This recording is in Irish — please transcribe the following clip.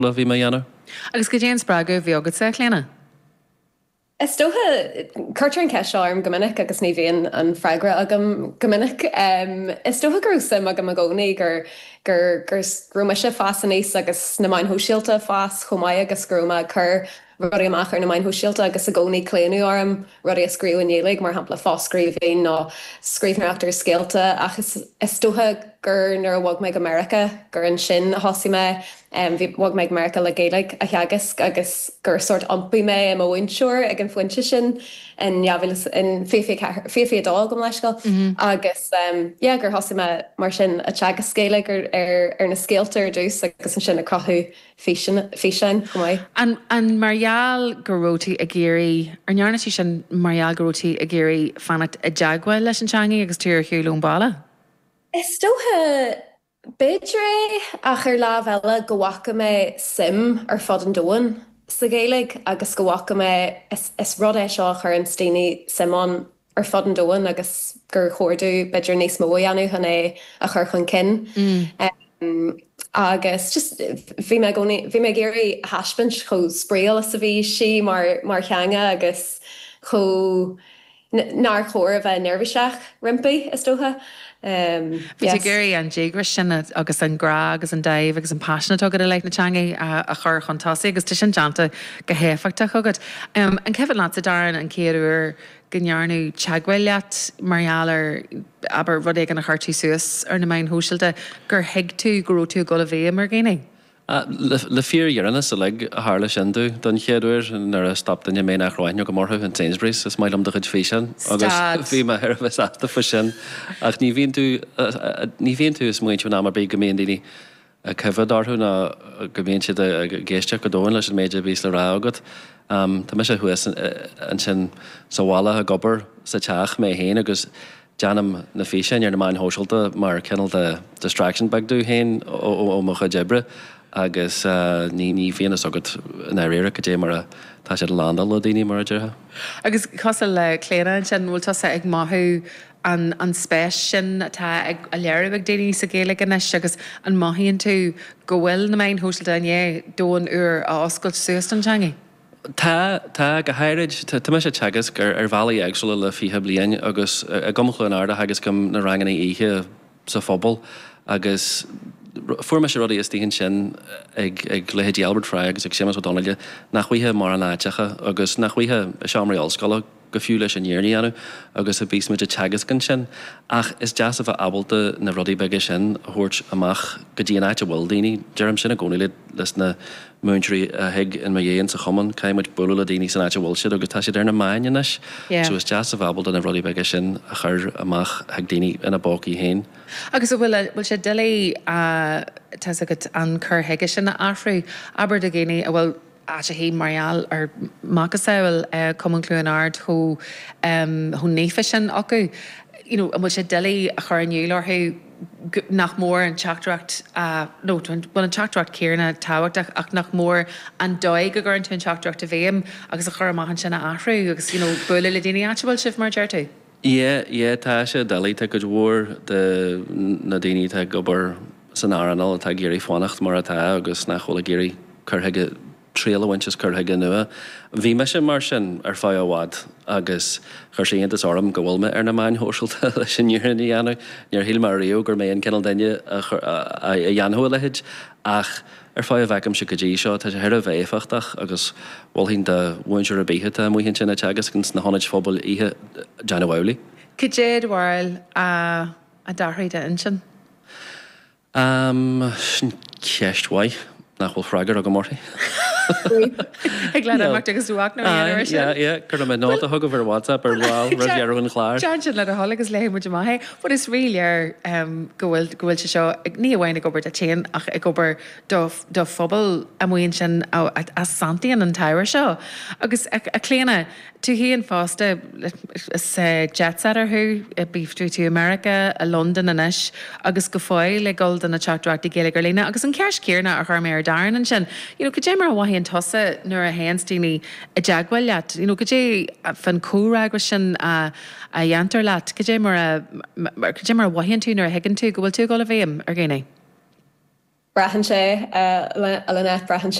le bhí mé dhéanamh. Agus go dtéan sppragu bhí agad sa chléna? Is stocha chuirtear an ceisarm gomininic agus ní bhíon an freigra agam gomininic. Is stocha grúsam agam a gcónaí gur grúma se fás an éis agus na main hóisialta fás chomáid agus grúma chur rudí amach ar na main hóisialta agus a gcónaí cléanú orm rudí a scríú néalaigh mar hampla fáscríomhhéin nó scríbneachtar scéalta achas is stocha gur nuair a bhag meid America gur an sin a hosí me bhí bhag meid America le géalaigh a theagas agus gur sort ampaí me am bhainseúir ag an foiinte sin in féfé dá go leiscail agus gur hosí me mar sin a teagas scéalaigh ar na scéaltar dús agus an sin a crothú fé sin chumáid. An Marial gorótaí a géirí ar nearna sí sin Marial gorótaí a géirí fannacht a deagháil leis an teangaí agus túir chiúlún bála? Is stocha Bidre a chur lá bheile go bhacha me sim ar fod an dóin sa géalaigh agus go bhacha me is rud é seo chur an stíine simán ar fod an dóin agus gur chóirú beidir níos mó anú chun é a chur chun cin. Agus just bhí me géirí haspint chu spréal sa bhí si mar cheanga agus chu nar chóir a bheith nervviseach rimpaí is tócha. Bhí géirí an dégra sin agus an gra agus an daimh agus an passionate agad a le na teangaí a chur chutáí agus tu sin deanta go héfachta chugad. An cefan lá a daran an céadúir gnearnú teagháil leat Marialar aber rud ag an na chartí suas ar na main hóisiilta gur heig tú goró tú go a bhéim mar géine. Le fíor dhearanna sa le a hála sinú don chéadúir nar a stop daine mé nach roiinne go mórthh an Sainsbury's is mailm de chud fé sin agus bhí me ar bheits afta fa sin ach ní bhíon tú is muinte ná mar bé gomén daoine a cehdarthú na gomén siad a géiste go dóin leis an méidir bhís le rá agad. Tá me sé thuas an sin sahála a gobar sa teach mé héin agus deanam na fé sin ar na main hóisiilta mar cinnal de distraction bagú héin ó mo chu debre. agus ní féanas agad na réire go dé mar tá sé landa le daoine mar deartha. Agus cos le cléine sin bhfuil tá ag maithú an spéis sin tá ag a léirh ag daoine sa géala ganis agus an maithíonn tú go bhfuil na main hóisiilta inné dóin uair a oscailt suas an teangaí. Tá go hairid tá sé teagas gur ar bhelaí agsúla le fithe bliain agus a gomchlan áda agus gom na ranganna ihe sa phobal agus fuair me sé rudí is tíhann sin ag lehéadí Albert Frey agus ag Seamus O'Donnell nachhuithe mar an áiteacha agus nachhuithe seamraí allscola go fiú leis an dhéirní anú agus a bís muid a teagas gan sin ach is deas a bheith abalta na rudí beige sin a thuirt amach go dtíon áite bhfuil daoine dearm sin a gcónaí leis na muintrí a hiig in ma dhéon sa chuman caiimiid buú le daoine san áite bhil siad agus tá sé ar na mainis so is deas a bheith abalta na rudí beige sin a chur amach ag daoine ina bócaí héin. Agus bhfuil sé dilí tá agad an chur heige sin na áfrú aber de géine a bhfuil sé hí Marial ar mácasáil cuman clúan ard thu néfa sin acu. Bhfuil sé dilí a chur aniuúlarthú nach mór an teachtracht bhfuil an teachtracht céarna táhachtach ach nach mór an dóig go gur an tún teachtracht a bhéim agus a chur amachchan sinna áfrú agus bula le daoine áitehil sibh mar deirtú. Ié, tá sé dalí go bhór na daoine tá gobar san áranal atá géirí fánacht mar atá agus nach chola géirí chuthaige tríalhaintes chuthaige nua. Bhí me sin mar sin ar fáhád agus chuir sé antas orm go bhfuil me ar na main hóisiilta leis sin dhéanana dhéanú níor híl mar riú gur mé an cinnal daine a dhéanú leid ach ar fáh bhecam se go dtí seo tá sé ar a bhéfachtach agus bhil hín de bhainseir a béthe mu hinn sinna teagas gans na honid fphobal ihe Jana Wowley. Céad bhil a darthaide in sin? Sin ceisthaid nach bhfuil freigar a go mórthaí. Ag le amach agus dúach nó chu me ná a thug bhar WhatsApp ar bháil ruhearhann chláir. Tean sin le a tholagus le muid maithe, bud is riar go bhfuil se seo ag ní bhhain ag gobar a téan ach ag gobar do phobal a muon sin a santaíon an tair seo. Agus a cléana tú híon fásta is jetsetter thu a bíftú tú America a London inis agus go fáil le gold an na chatdracht géala gur léna agus an ceir céarna a chuir mé ar daran an sin. Go dé mar bhhaíonn tosa nuair a héanstíine a deagháil leat. Go dé fan córagra sin a dhéantar leat, go dé mar bhhaíonn tú nuair a higann tú go bhfuil tú go le bhéim ar ggéine. brahan sé a le net brahan